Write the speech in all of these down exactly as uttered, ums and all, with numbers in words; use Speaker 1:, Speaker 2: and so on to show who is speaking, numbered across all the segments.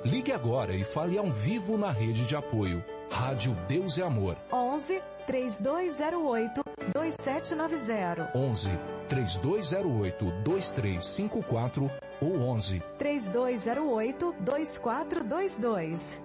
Speaker 1: Ligue agora e fale ao vivo na rede de apoio. Rádio Deus é Amor.
Speaker 2: onze, três dois zero oito, dois sete nove zero.
Speaker 1: onze, três dois zero oito, dois três cinco quatro ou onze,
Speaker 2: três dois zero oito, dois quatro dois dois.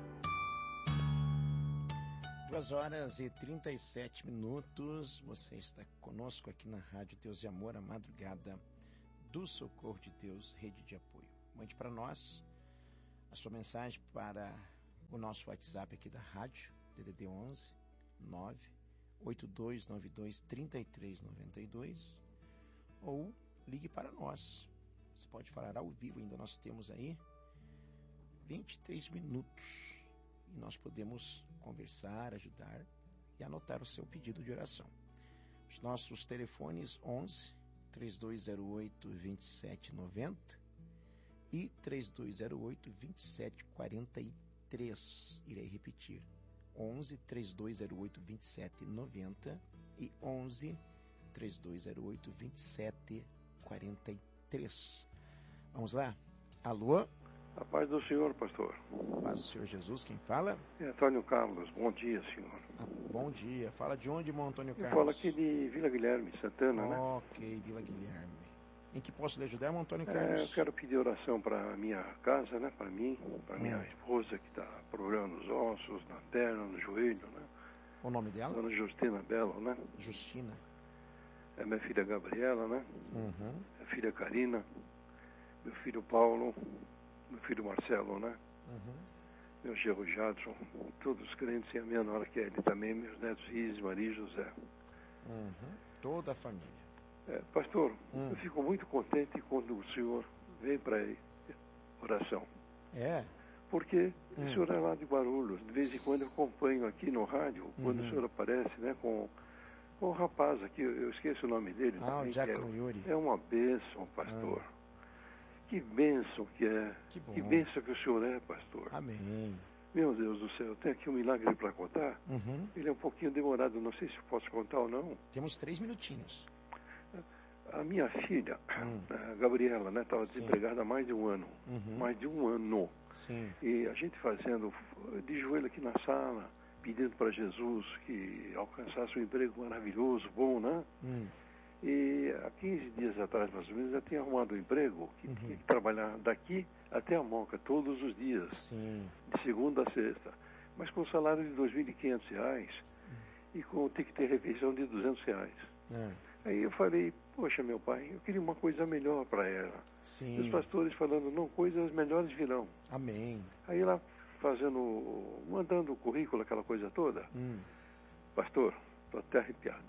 Speaker 3: duas horas e trinta e sete minutos. Você está conosco aqui na Rádio Deus e Amor, a madrugada do Socorro de Deus, rede de apoio. Mande para nós a sua mensagem para o nosso WhatsApp aqui da rádio, D D D onze, nove oito dois nove dois, três três nove dois, ou ligue para nós. Você pode falar ao vivo, ainda nós temos aí vinte e três minutos e nós podemos conversar, ajudar e anotar o seu pedido de oração. Os nossos telefones onze, três dois zero oito, dois sete nove zero e três dois zero oito, dois sete quatro três. Irei repetir: onze, três dois zero oito, dois sete nove zero e onze, três dois zero oito, dois sete quatro três. Vamos lá? Alô?
Speaker 4: A paz do Senhor, pastor.
Speaker 3: Paz do Senhor Jesus, quem fala?
Speaker 4: É Antônio Carlos, bom dia, senhor.
Speaker 3: Ah, bom dia. Fala de onde, irmão Antônio Carlos?
Speaker 4: Eu falo aqui de Vila Guilherme, Santana, né?
Speaker 3: Ok, Vila Guilherme. Em que posso lhe ajudar, irmão Antônio
Speaker 4: É,
Speaker 3: Carlos?
Speaker 4: eu quero pedir oração para minha casa, né? Para mim, para minha
Speaker 3: Hum.
Speaker 4: esposa que está com problema nos ossos, na perna, no joelho, né?
Speaker 3: O nome dela?
Speaker 4: Dona Justina Belo, né?
Speaker 3: Justina.
Speaker 4: É minha filha Gabriela, né?
Speaker 3: Uhum.
Speaker 4: Minha filha Karina, meu filho Paulo, meu filho Marcelo, né?
Speaker 3: Uhum.
Speaker 4: Meu genro Jadson, todos os crentes e a minha nora Kelly também, meus netos Riz, Maria e José.
Speaker 3: Uhum. Toda a família.
Speaker 4: É, pastor,
Speaker 3: Hum.
Speaker 4: eu fico muito contente quando o senhor vem para oração.
Speaker 3: É?
Speaker 4: Porque
Speaker 3: Hum.
Speaker 4: o senhor é lá de Guarulhos, de vez em quando eu acompanho aqui no rádio, quando
Speaker 3: Uhum.
Speaker 4: o senhor aparece, né, com, com o rapaz aqui, eu eu esqueço o nome dele.
Speaker 3: Ah,
Speaker 4: também,
Speaker 3: o
Speaker 4: que é,
Speaker 3: Diácono Yuri.
Speaker 4: é uma bênção, pastor. Que bênção que é.
Speaker 3: Que bom.
Speaker 4: Que bênção que o senhor é, pastor.
Speaker 3: Amém.
Speaker 4: Meu Deus do céu, tem aqui um milagre para contar.
Speaker 3: Uhum.
Speaker 4: Ele é um pouquinho demorado, não sei se eu posso contar ou não.
Speaker 3: Temos três minutinhos.
Speaker 4: A minha filha,
Speaker 3: Hum.
Speaker 4: a Gabriela, né, estava
Speaker 3: Sim.
Speaker 4: desempregada há mais de um ano.
Speaker 3: Uhum.
Speaker 4: Mais de um ano.
Speaker 3: Sim.
Speaker 4: E a gente fazendo de joelho aqui na sala, pedindo para Jesus que alcançasse um emprego maravilhoso, bom, né?
Speaker 3: Hum.
Speaker 4: E há quinze dias atrás, mais ou menos, eu tinha arrumado um emprego que
Speaker 3: Uhum.
Speaker 4: tinha que trabalhar daqui até a Moca, todos os dias,
Speaker 3: Sim.
Speaker 4: de segunda a sexta. Mas com salário de dois mil e quinhentos reais e com ter que ter refeição de duzentos reais.
Speaker 3: É.
Speaker 4: Aí eu falei, poxa, meu pai, eu queria uma coisa melhor para ela.
Speaker 3: Sim.
Speaker 4: E os pastores falando, não, coisas melhores virão.
Speaker 3: Amém.
Speaker 4: Aí lá fazendo, mandando o currículo, aquela coisa toda.
Speaker 3: Hum.
Speaker 4: Pastor, estou até arrepiado.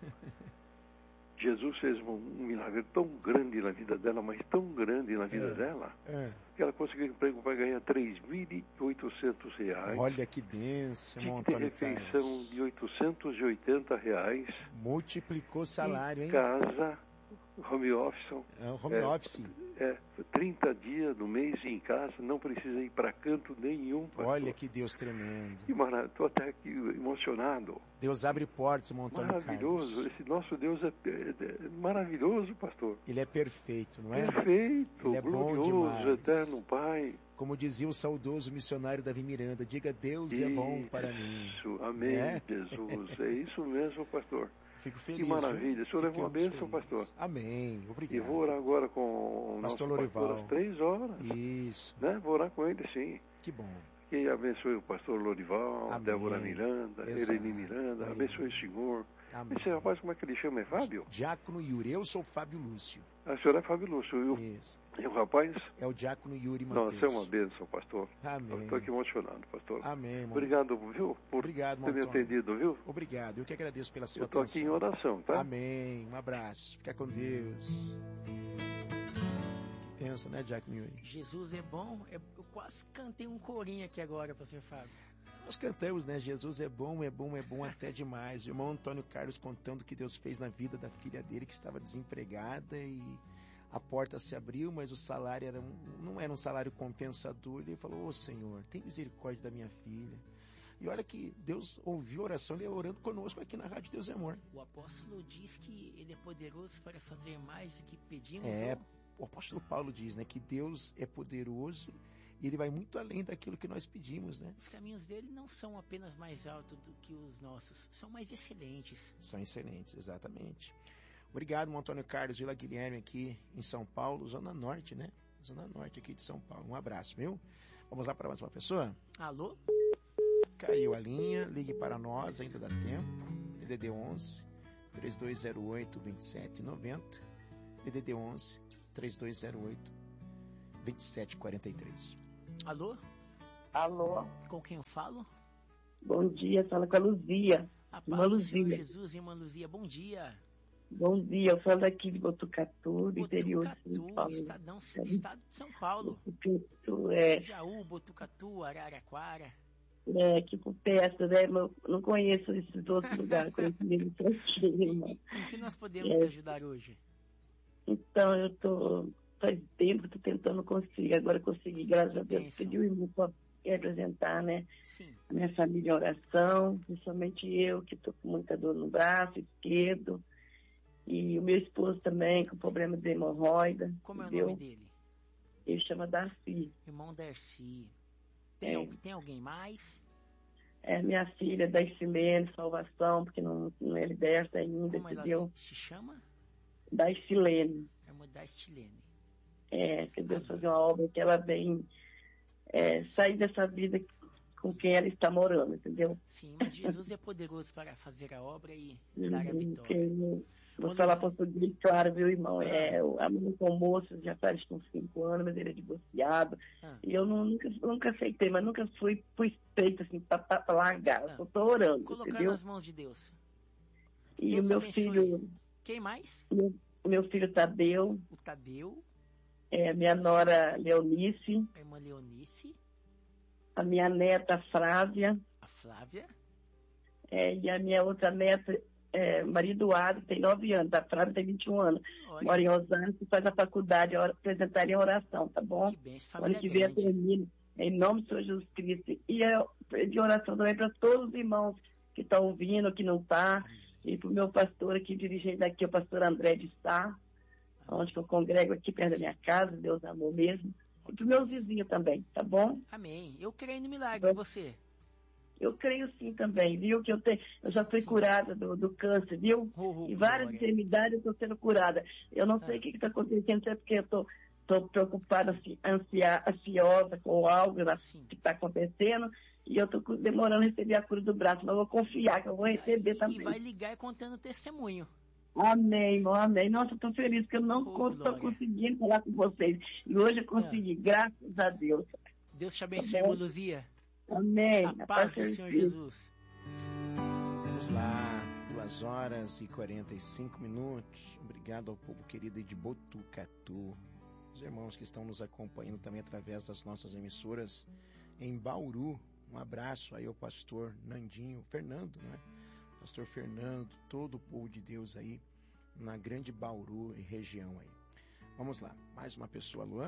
Speaker 4: Jesus fez um, um milagre tão grande na vida dela, mas tão grande na vida
Speaker 3: É.
Speaker 4: dela,
Speaker 3: É.
Speaker 4: que ela conseguiu emprego para ganhar três mil e oitocentos reais.
Speaker 3: Olha que bênção,
Speaker 4: Tinha
Speaker 3: irmão
Speaker 4: que ter
Speaker 3: Antônio
Speaker 4: refeição
Speaker 3: Carlos.
Speaker 4: de oitocentos e oitenta reais.
Speaker 3: Multiplicou o salário,
Speaker 4: em
Speaker 3: hein?
Speaker 4: casa, home office.
Speaker 3: É o home
Speaker 4: É,
Speaker 3: office.
Speaker 4: É, trinta dias no mês em casa, não precisa ir para canto nenhum, pastor.
Speaker 3: Olha que Deus tremendo.
Speaker 4: Que maravilha, estou até aqui emocionado.
Speaker 3: Deus abre portas, irmão Antônio
Speaker 4: Maravilhoso,
Speaker 3: Carlos.
Speaker 4: esse nosso Deus é, é- é maravilhoso, pastor.
Speaker 3: Ele é perfeito, não é?
Speaker 4: Perfeito,
Speaker 3: Ele é bom
Speaker 4: glorioso,
Speaker 3: demais.
Speaker 4: eterno Pai.
Speaker 3: Como dizia o saudoso missionário Davi Miranda, diga Deus é bom para mim.
Speaker 4: Isso, amém,
Speaker 3: Né?
Speaker 4: Jesus. É isso mesmo, pastor.
Speaker 3: Fico feliz.
Speaker 4: Que maravilha. O senhor é uma
Speaker 3: Ficamos
Speaker 4: bênção,
Speaker 3: felizes.
Speaker 4: pastor.
Speaker 3: Amém.
Speaker 4: E
Speaker 3: Obrigado.
Speaker 4: vou orar agora com o nosso
Speaker 3: Pastor
Speaker 4: pastor
Speaker 3: Lorival.
Speaker 4: às três horas.
Speaker 3: Isso.
Speaker 4: Né? Vou orar com ele, sim.
Speaker 3: Que bom.
Speaker 4: Que abençoe o pastor Lorival,
Speaker 3: Amém.
Speaker 4: Débora Miranda,
Speaker 3: Exato.
Speaker 4: Eleni Miranda. Abençoe o senhor.
Speaker 3: Amém.
Speaker 4: Esse rapaz, como é que ele chama? É Fábio?
Speaker 3: Diácono Yuri. Eu sou Fábio Lúcio.
Speaker 4: Ah, o senhor é Fábio Lúcio. E o,
Speaker 3: Isso.
Speaker 4: e o rapaz?
Speaker 3: É o Diácono Yuri Matheus.
Speaker 4: Nossa, é uma bênção, pastor.
Speaker 3: Amém.
Speaker 4: Estou aqui emocionado, pastor.
Speaker 3: Amém, irmão.
Speaker 4: Obrigado, viu? Por
Speaker 3: Obrigado,
Speaker 4: ter me
Speaker 3: irmão Antônio.
Speaker 4: atendido, viu?
Speaker 3: Obrigado. Eu que agradeço pela sua
Speaker 4: Eu estou aqui em
Speaker 3: atenção.
Speaker 4: oração, tá?
Speaker 3: Amém. Um abraço. Fica com Deus. Pensa, né, Diácono Yuri?
Speaker 5: Jesus é bom. É- Eu quase cantei um corinho aqui agora, pastor Fábio.
Speaker 3: Nós cantamos, né? Jesus é bom, é bom, é bom até demais. O irmão Antônio Carlos contando o que Deus fez na vida da filha dele, que estava desempregada, e a porta se abriu, mas o salário era um- não era um salário compensador. Ele falou, ô Senhor, tem misericórdia da minha filha. E olha que Deus ouviu a oração, ele orando conosco aqui na Rádio Deus é Amor.
Speaker 5: O apóstolo diz que ele é poderoso para fazer mais do que pedimos.
Speaker 3: É,
Speaker 5: ou-
Speaker 3: o apóstolo Paulo diz, né, que Deus é poderoso E ele vai muito além daquilo que nós pedimos, né?
Speaker 5: Os caminhos dele não são apenas mais altos do que os nossos, são mais excelentes.
Speaker 3: São excelentes, exatamente. Obrigado, meu Antônio Carlos Vila Guilherme, aqui em São Paulo, Zona Norte, né? Zona Norte aqui de São Paulo. Um abraço, viu? Vamos lá para mais uma pessoa?
Speaker 5: Alô?
Speaker 3: Caiu a linha, ligue para nós, ainda dá tempo. D D D onze, três dois zero oito, dois sete nove zero. D D D onze, três dois zero oito, dois sete quatro três.
Speaker 5: Alô?
Speaker 6: Alô?
Speaker 5: Com quem eu falo?
Speaker 6: Bom dia, fala com a Luzia.
Speaker 5: A
Speaker 6: Irmã
Speaker 5: paz do Senhor
Speaker 6: Luzia.
Speaker 5: Jesus, irmã Luzia, bom dia.
Speaker 6: Bom dia, eu falo daqui de Botucatu, do interior de São
Speaker 5: Botucatu,
Speaker 6: Paulo.
Speaker 5: estadão, estado de São Paulo.
Speaker 6: Botucatu, é,
Speaker 5: Jaú, Botucatu, Araraquara.
Speaker 6: é, tipo perto, né? Mas eu não conheço esses outros lugares, conheço mesmo tranquilo, irmão.
Speaker 5: Em, em que nós podemos
Speaker 6: É.
Speaker 5: ajudar hoje?
Speaker 6: Então, eu tô, faz tempo que tô tentando conseguir, agora consegui, graças
Speaker 5: Que
Speaker 6: a Deus,
Speaker 5: bênção.
Speaker 6: pedi o irmão para representar, né?
Speaker 5: Sim.
Speaker 6: A minha família em oração, principalmente eu, que tô com muita dor no braço esquerdo, e o meu esposo também, com problema de hemorroida.
Speaker 5: Como é o
Speaker 6: entendeu?
Speaker 5: nome dele?
Speaker 6: Ele chama Darcy.
Speaker 5: Irmão Darcy. Tem,
Speaker 6: É.
Speaker 5: al- tem alguém mais?
Speaker 6: É minha filha, Daicilene, Salvação, porque não, não é liberta ainda,
Speaker 5: Como ela
Speaker 6: entendeu?
Speaker 5: se se chama?
Speaker 6: Daicilene.
Speaker 5: Irmã Darcilene.
Speaker 6: É, que Deus fazer uma obra que ela vem é, sair dessa vida com quem ela está morando, entendeu?
Speaker 5: Sim, mas Jesus é poderoso para fazer a obra e dar a
Speaker 6: Uhum,
Speaker 5: vitória.
Speaker 6: que- Vou
Speaker 5: Ô,
Speaker 6: falar
Speaker 5: Luz-
Speaker 6: português, claro, viu, irmão? É, o- a mãe com o moço já faz com cinco anos, mas ele é divorciado.
Speaker 5: Ah.
Speaker 6: E eu não, nunca, nunca aceitei, mas nunca fui pus peito assim, pra, pra, pra largar.
Speaker 5: Ah.
Speaker 6: Eu tô orando,
Speaker 5: Colocar
Speaker 6: entendeu?
Speaker 5: nas mãos de Deus.
Speaker 6: E
Speaker 5: Deus
Speaker 6: o meu
Speaker 5: abençoe.
Speaker 6: filho,
Speaker 5: Quem mais?
Speaker 6: meu, meu filho Tadeu,
Speaker 5: O Tadeu,
Speaker 6: é, minha nora Leonice,
Speaker 5: a irmã Leonice,
Speaker 6: a minha neta Flávia,
Speaker 5: a Flávia,
Speaker 6: é, e a minha outra neta, é, Maria Eduardo, tem nove anos, a Flávia tem vinte e um anos.
Speaker 5: olha,
Speaker 6: Mora em Osasco, faz a faculdade, ora- apresentaria em oração, tá bom?
Speaker 5: que bênção,
Speaker 6: Ano
Speaker 5: família
Speaker 6: que vem eu
Speaker 5: grande.
Speaker 6: termino, em nome do Senhor Jesus Cristo. E eu pedi oração também para todos os irmãos que estão ouvindo, que não estão, e para o meu pastor aqui, dirigente daqui, o pastor André de Sá, onde que eu congrego aqui perto da minha casa, Deus amou mesmo. E para os meus vizinhos também, tá bom?
Speaker 5: Amém. Eu creio no milagre, você.
Speaker 6: Eu creio sim também, viu? Que eu, tenho, eu já fui
Speaker 5: Sim.
Speaker 6: curada do, do câncer, viu?
Speaker 5: Oh, oh,
Speaker 6: E várias
Speaker 5: glória.
Speaker 6: enfermidades eu estou sendo curada. Eu não sei
Speaker 5: Ah.
Speaker 6: o que está acontecendo, se é porque eu estou tô preocupada, assim, ansia, ansiosa com algo lá
Speaker 5: Sim.
Speaker 6: que está acontecendo, e eu estou demorando a receber a cura do braço, mas eu vou confiar que eu vou receber
Speaker 5: E
Speaker 6: também.
Speaker 5: vai ligar contando testemunho.
Speaker 6: Amém, irmão, amém. Nossa, estou feliz que eu não
Speaker 5: Oh,
Speaker 6: estou
Speaker 5: glória.
Speaker 6: conseguindo falar com vocês. E hoje eu consegui, graças a Deus.
Speaker 5: Deus te abençoe,
Speaker 6: Tá bom.
Speaker 5: irmã Luzia.
Speaker 6: Amém.
Speaker 5: A paz do Senhor Jesus.
Speaker 3: Vamos lá, duas horas e quarenta e cinco minutos. Obrigado ao povo querido de Botucatu. Os irmãos que estão nos acompanhando também através das nossas emissoras em Bauru. Um abraço aí ao pastor Nandinho, Fernando, né? Pastor Fernando, todo o povo de Deus aí na grande Bauru e região aí. Vamos lá, mais uma pessoa, alô?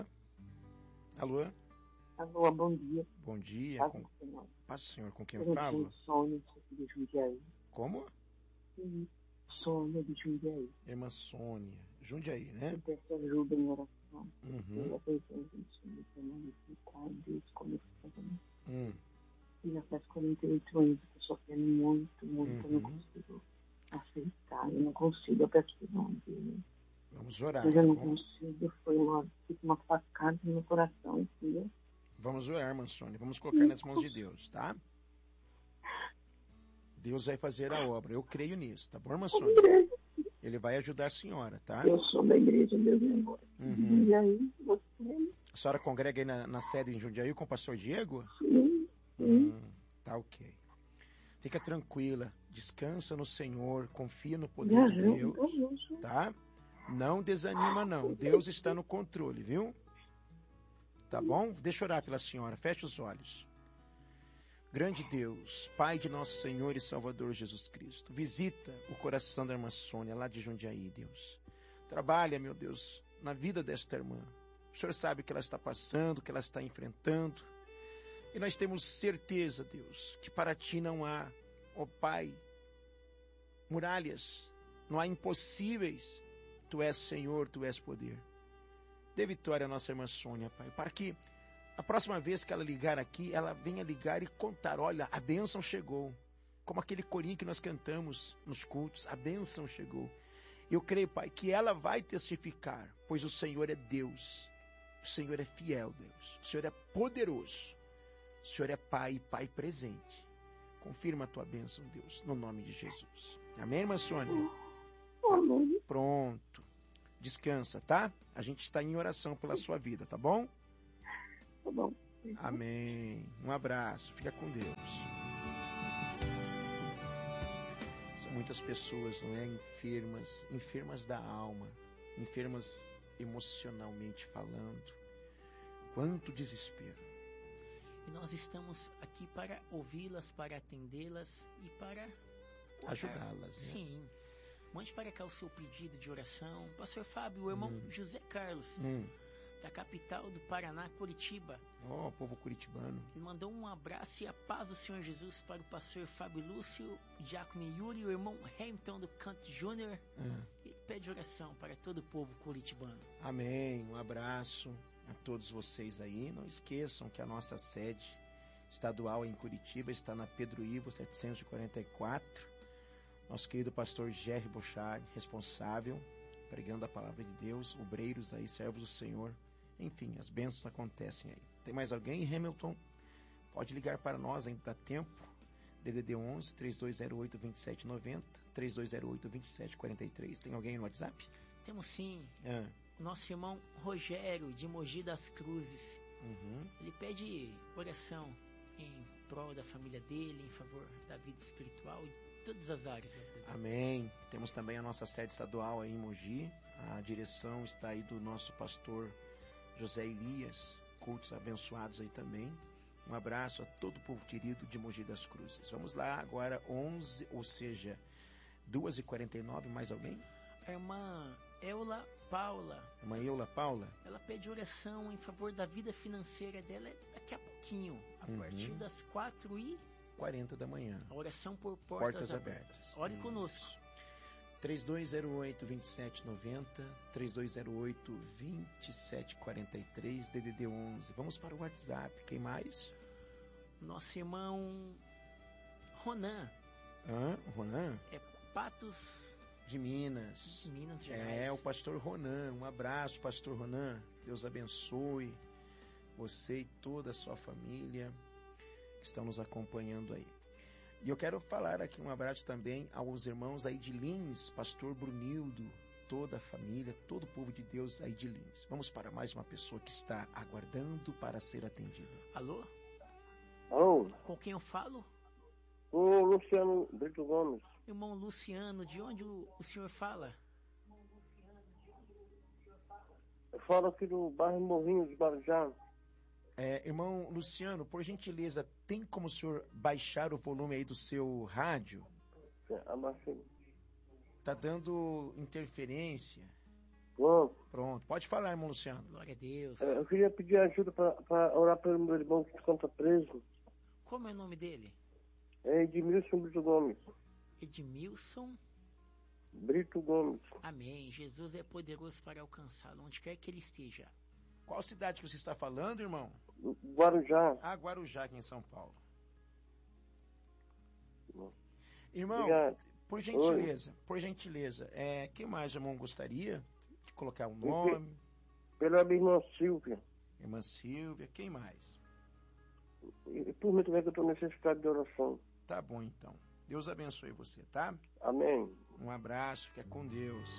Speaker 3: Alô?
Speaker 7: Alô, bom dia.
Speaker 3: Bom dia.
Speaker 7: Paz
Speaker 3: Com...
Speaker 7: do Senhor.
Speaker 3: Paz do Senhor, com quem
Speaker 7: Eu
Speaker 3: eu falo?
Speaker 7: tenho Sônia de Jundiaí.
Speaker 3: Como?
Speaker 7: Sim, Sônia de Jundiaí.
Speaker 3: Irmã Sônia, Jundiaí, né?
Speaker 7: Eu peço ajuda em oração.
Speaker 3: Uhum.
Speaker 7: Eu apresento isso no semana de desde o começo do casamento.
Speaker 3: Hum.
Speaker 7: E já faz quarenta e oito anos que eu estou sofrendo muito, muito. Eu não
Speaker 3: Uhum.
Speaker 7: consigo aceitar. Eu não consigo. Eu peço perdão dele.
Speaker 3: Vamos orar.
Speaker 7: Mas eu não
Speaker 3: tá bom?
Speaker 7: consigo. Foi uma, tipo uma facada no meu coração, entendeu?
Speaker 3: Vamos orar, irmã Sônia. Vamos colocar nas mãos de Deus, tá? Deus vai fazer a obra. Eu creio nisso, tá bom, irmã Sônia? Ele vai ajudar a senhora, tá?
Speaker 7: Eu sou da igreja, Deus me amor.
Speaker 3: Uhum.
Speaker 7: E aí, você?
Speaker 3: A senhora congrega aí na, na sede em Jundiaí com o pastor Diego?
Speaker 7: Sim, sim.
Speaker 3: Hum, tá ok. Fica tranquila, descansa no Senhor, confia no poder de Deus, tá? Não desanima não, Deus está no controle, viu? Tá bom? Deixa eu orar pela senhora, feche os olhos. Grande Deus, Pai de nosso Senhor e Salvador Jesus Cristo, visita o coração da irmã Sônia lá de Jundiaí, Deus. Trabalha, meu Deus, na vida desta irmã. O Senhor sabe o que ela está passando, o que ela está enfrentando. E nós temos certeza, Deus, que para Ti não há, ó Pai, muralhas, não há impossíveis. Tu és Senhor, Tu és poder. Dê vitória à nossa irmã Sônia, Pai, para que A próxima vez que ela ligar aqui, ela venha ligar e contar, olha, a bênção chegou. Como aquele corinho que nós cantamos nos cultos, a bênção chegou. Eu creio, Pai, que ela vai testificar, pois o Senhor é Deus. O Senhor é fiel, Deus. O Senhor é poderoso. O Senhor é Pai e Pai presente. Confirma a tua bênção, Deus, no nome de Jesus. Amém, irmã Sônia?
Speaker 6: Amém.
Speaker 3: Pronto. Descansa, tá? A gente está em oração pela sua vida, tá bom?
Speaker 6: Tá bom.
Speaker 3: Amém. Um abraço. Fica com Deus. São muitas pessoas, não é? Enfermas, enfermas da alma, enfermas emocionalmente falando. Quanto desespero.
Speaker 5: E nós estamos aqui para ouvi-las, para atendê-las e para
Speaker 3: ajudá-las. Né?
Speaker 5: Sim. Mande para cá o seu pedido de oração. Pastor Fábio, o irmão hum. José Carlos, hum. da capital do Paraná, Curitiba.
Speaker 3: Ó, oh, povo curitibano.
Speaker 5: Ele mandou um abraço e a paz do Senhor Jesus para o pastor Fábio Lúcio, Diácono Yuri, o irmão Hamilton do Canto Júnior. Hum. Ele pede oração para todo o povo curitibano.
Speaker 3: Amém. Um abraço a todos vocês aí. Não esqueçam que a nossa sede estadual em Curitiba está na Pedro Ivo setecentos e quarenta e quatro. Nosso querido pastor Jerry Bochard, responsável, pregando a palavra de Deus, obreiros aí, servos do Senhor. Enfim, as bênçãos acontecem aí. Tem mais alguém? Hamilton, pode ligar para nós, ainda dá tempo. D D D onze, três dois zero oito, dois sete nove zero, três dois zero oito, dois sete quatro três. Tem alguém no WhatsApp?
Speaker 5: Temos sim.
Speaker 3: Ah.
Speaker 5: Nosso irmão Rogério, de Mogi das Cruzes.
Speaker 3: Uhum.
Speaker 5: Ele pede oração em prol da família dele, em favor da vida espiritual e todas as áreas.
Speaker 3: Amém. Temos também a nossa sede estadual aí em Mogi. A direção está aí do nosso pastor José Elias. Cultos abençoados aí também. Um abraço a todo o povo querido de Mogi das Cruzes. Vamos lá, agora onze, ou seja, duas e quarenta e nove, mais alguém?
Speaker 5: A irmã Eula Paula.
Speaker 3: Irmã Eula Paula?
Speaker 5: Ela pede oração em favor da vida financeira dela daqui a pouquinho, a
Speaker 3: uhum.
Speaker 5: partir das quatro e
Speaker 3: quarenta da manhã.
Speaker 5: A oração por portas,
Speaker 3: portas
Speaker 5: abertas.
Speaker 3: abertas.
Speaker 5: Ore
Speaker 3: Isso.
Speaker 5: conosco.
Speaker 3: três dois zero oito, dois sete nove zero, três dois zero oito, dois sete quatro três, D D D onze. Vamos para o WhatsApp. Quem mais?
Speaker 5: Nosso irmão Ronan.
Speaker 3: Hã? Ronan?
Speaker 5: É Patos
Speaker 3: de Minas.
Speaker 5: De Minas Gerais.
Speaker 3: É, o pastor Ronan. Um abraço, pastor Ronan. Deus abençoe você e toda a sua família que estão nos acompanhando aí. E eu quero falar aqui um abraço também aos irmãos aí de Lins, pastor Brunildo, toda a família, todo o povo de Deus aí de Lins. Vamos para mais uma pessoa que está aguardando para ser atendida.
Speaker 5: Alô?
Speaker 8: Alô?
Speaker 5: Com quem eu falo?
Speaker 8: O Luciano Brito Gomes.
Speaker 5: Irmão Luciano, de onde o, o senhor fala?
Speaker 8: Eu falo aqui do bairro Morrinho de Guarujá.
Speaker 3: É, irmão Luciano, por gentileza, tem como o senhor baixar o volume aí do seu rádio?
Speaker 8: É, abaixei.
Speaker 3: Tá dando interferência.
Speaker 8: Pronto.
Speaker 3: Pronto. Pode falar, irmão Luciano.
Speaker 5: Glória a Deus.
Speaker 8: É, eu queria pedir ajuda para orar pelo meu irmão que se encontra preso.
Speaker 5: Como é o nome dele?
Speaker 8: É Edmilson Brito Gomes.
Speaker 5: Edmilson
Speaker 8: Brito Gomes.
Speaker 5: Amém. Jesus é poderoso para alcançá-lo, onde quer que ele esteja.
Speaker 3: Qual cidade que você está falando, irmão?
Speaker 8: Guarujá.
Speaker 3: Ah, Guarujá, aqui em São Paulo.
Speaker 8: Bom.
Speaker 3: Irmão,
Speaker 8: Obrigado.
Speaker 3: por gentileza, Oi. por gentileza, é, quem mais, irmão, gostaria de colocar um nome?
Speaker 8: Pela minha irmã Silvia.
Speaker 3: Irmã Silvia, quem mais?
Speaker 8: E por mim também que eu estou necessitado de oração.
Speaker 3: Tá bom, então. Deus abençoe você, tá?
Speaker 8: Amém.
Speaker 3: Um abraço, fica com Deus.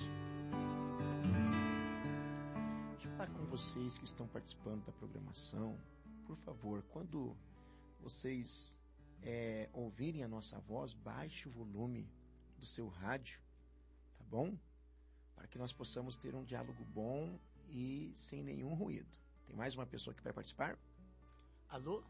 Speaker 3: Deixa eu falar com vocês que estão participando da programação. Por favor, quando vocês é, ouvirem a nossa voz, baixe o volume do seu rádio, tá bom? Para que nós possamos ter um diálogo bom e sem nenhum ruído. Tem mais uma pessoa que vai participar?
Speaker 5: Alô?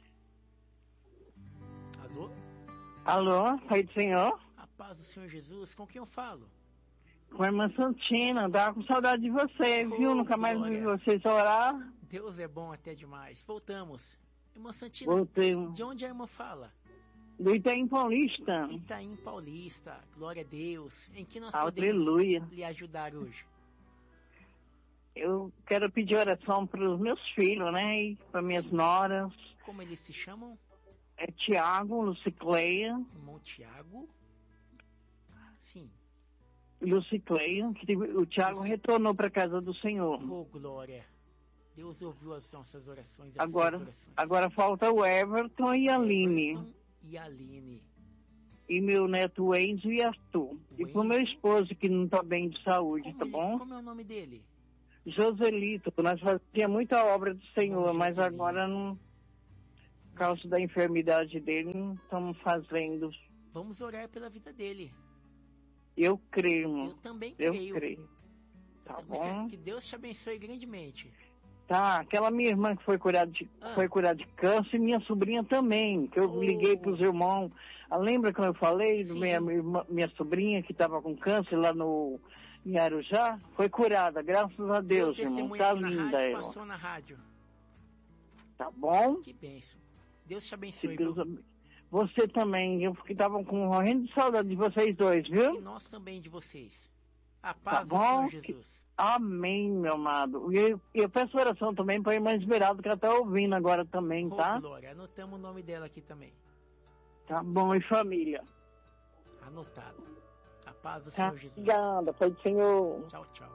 Speaker 5: Alô?
Speaker 9: Alô, Pai do Senhor?
Speaker 5: A paz do Senhor Jesus, com quem eu falo?
Speaker 9: Com a irmã Santina, dava com saudade de você, oh, viu? Nunca mais vi vocês orar.
Speaker 5: Deus é bom até demais. Voltamos. Irmã Santina,
Speaker 9: Voltemos.
Speaker 5: De onde a irmã fala?
Speaker 9: Do Itaim Paulista.
Speaker 5: Itaim Paulista, glória a Deus. Em que nós
Speaker 9: Aleluia.
Speaker 5: podemos lhe ajudar hoje?
Speaker 9: Eu quero pedir oração para os meus filhos, né? E para minhas noras.
Speaker 5: Como eles se chamam?
Speaker 9: É Tiago, Lucicleia.
Speaker 5: Irmão Tiago? Sim.
Speaker 9: Lucicleia, que o Tiago
Speaker 5: Luci...
Speaker 9: retornou para a casa do Senhor.
Speaker 5: Oh, glória. Deus ouviu as nossas orações. As
Speaker 9: agora,
Speaker 5: orações.
Speaker 9: agora falta o Everton e a Aline.
Speaker 5: Everton e a Aline.
Speaker 9: E meu neto Enzo e Arthur. O e pro meu esposo, que não está bem de saúde,
Speaker 5: como
Speaker 9: tá
Speaker 5: ele,
Speaker 9: bom?
Speaker 5: Como é o nome dele?
Speaker 9: Joselito. Nós fazíamos muita obra do Senhor, bom, mas Joselito. Agora não... Por causa da enfermidade dele, não estamos fazendo.
Speaker 5: Vamos orar pela vida dele.
Speaker 9: Eu creio.
Speaker 5: Eu também creio.
Speaker 9: Eu creio. Tá
Speaker 5: Eu
Speaker 9: bom?
Speaker 5: Que Deus te abençoe grandemente.
Speaker 9: Tá, aquela minha irmã que foi curada de, ah. foi curada de câncer, e minha sobrinha também, que eu oh. liguei para os irmãos. Lembra que eu falei da minha, minha, minha sobrinha que estava com câncer lá no em Arujá? Foi curada, graças a Deus, irmão. Tá linda ela.
Speaker 5: Passou na rádio.
Speaker 9: Tá bom?
Speaker 5: Que bênção. Deus te abençoe.
Speaker 9: Deus ab... Você também, eu que estava com morrendo de saudade de vocês dois, viu?
Speaker 5: E nós também de vocês. A paz
Speaker 9: tá
Speaker 5: do
Speaker 9: bom?
Speaker 5: Senhor Jesus.
Speaker 9: Que... Amém, meu amado. E eu, eu peço oração também para a irmã Esmeralda, que ela está ouvindo agora também,
Speaker 5: oh,
Speaker 9: tá?
Speaker 5: Glória, anotamos o nome dela aqui também.
Speaker 9: Tá bom, e família?
Speaker 5: Anotado. A paz do Senhor
Speaker 9: tá.
Speaker 5: Jesus.
Speaker 9: Obrigada, Pai do Senhor.
Speaker 5: Tchau, tchau.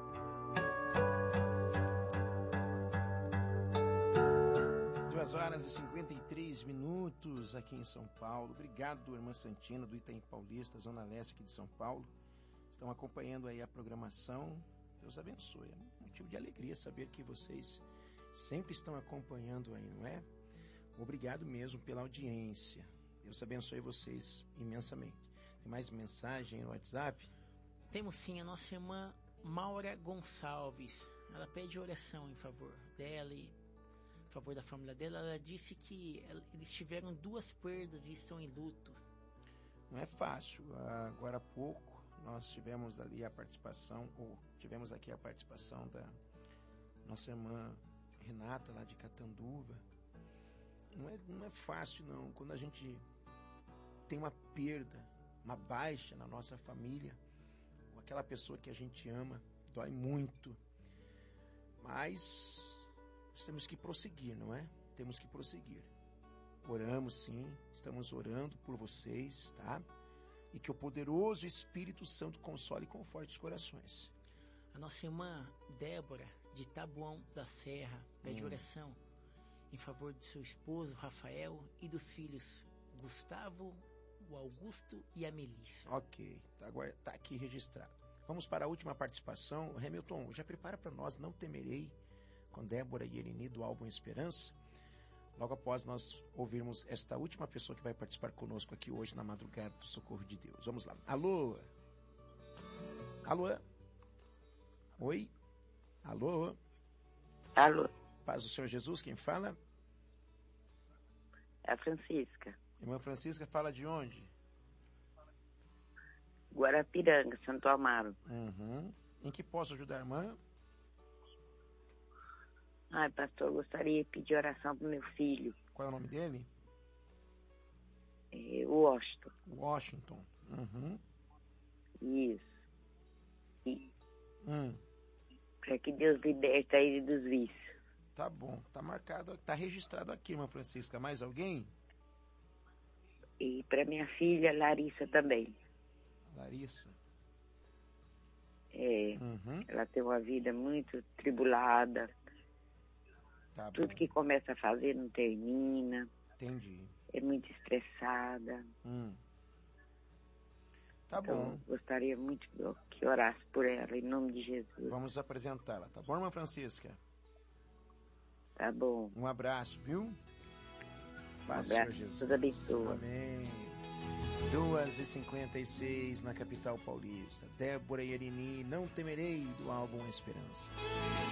Speaker 3: duas horas e cinquenta e três minutos aqui em São Paulo. Obrigado, irmã Santina, do Itaim Paulista, Zona Leste aqui de São Paulo. Estão acompanhando aí a programação. Deus abençoe. É um motivo de alegria saber que vocês sempre estão acompanhando aí, não é? Obrigado mesmo pela audiência. Deus abençoe vocês imensamente. Tem mais mensagem no WhatsApp?
Speaker 5: Temos sim, a nossa irmã Maura Gonçalves. Ela pede oração em favor dela e em favor da família dela. Ela disse que eles tiveram duas perdas e estão em luto.
Speaker 3: Não é fácil. Agora há pouco nós tivemos ali a participação, ou tivemos aqui a participação da nossa irmã Renata, lá de Catanduva. Não é, não é fácil, não. Quando a gente tem uma perda, uma baixa na nossa família, ou aquela pessoa que a gente ama, dói muito. Mas nós temos que prosseguir, não é? Temos que prosseguir. Oramos sim, estamos orando por vocês, tá? E que o poderoso Espírito Santo console e conforte os corações.
Speaker 5: A nossa irmã Débora, de Taboão da Serra, pede hum. oração em favor do seu esposo, Rafael, e dos filhos Gustavo, o Augusto e a Melissa.
Speaker 3: Ok, tá, agora tá aqui registrado. Vamos para a última participação. Hamilton, já prepara para nós Não Temerei, com Débora e Eleni, do álbum Esperança. Logo após nós ouvirmos esta última pessoa que vai participar conosco aqui hoje na madrugada do Socorro de Deus. Vamos lá. Alô? Alô? Oi? Alô?
Speaker 10: Alô?
Speaker 3: Paz do Senhor Jesus, quem fala?
Speaker 10: É a Francisca.
Speaker 3: Irmã Francisca, fala de onde?
Speaker 10: Guarapiranga, Santo Amaro.
Speaker 3: Uhum. Em que posso ajudar a irmã?
Speaker 10: Ai, pastor, eu gostaria de pedir oração para o meu filho.
Speaker 3: Qual é o nome dele?
Speaker 10: É, Washington.
Speaker 3: Washington. Uhum.
Speaker 10: Isso. E
Speaker 3: hum.
Speaker 10: para que Deus liberte ele dos vícios.
Speaker 3: Tá bom, tá marcado, tá registrado aqui, irmã Francisca. Mais alguém?
Speaker 10: E para minha filha, Larissa, também.
Speaker 3: Larissa?
Speaker 10: É,
Speaker 3: uhum.
Speaker 10: Ela tem uma vida muito tribulada.
Speaker 3: Tá
Speaker 10: Tudo
Speaker 3: bom.
Speaker 10: que começa a fazer não termina.
Speaker 3: Entendi.
Speaker 10: É muito estressada.
Speaker 3: Hum. Tá
Speaker 10: então,
Speaker 3: bom.
Speaker 10: Gostaria muito que orasse por ela, em nome de Jesus.
Speaker 3: Vamos apresentá-la, tá bom, irmã Francisca?
Speaker 10: Tá bom.
Speaker 3: Um abraço, viu?
Speaker 10: Paz, um abraço, Jesus. Deus abençoe.
Speaker 3: Amém. duas e cinquenta e seis na capital paulista. Débora e Eleni, Não Temerei, do álbum Esperança.